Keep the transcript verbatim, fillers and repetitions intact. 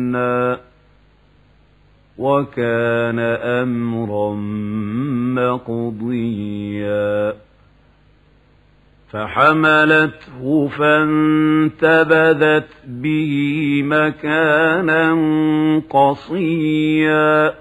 وكان أمرا مقضيا فحملته فانتبذت به مكانا قصيا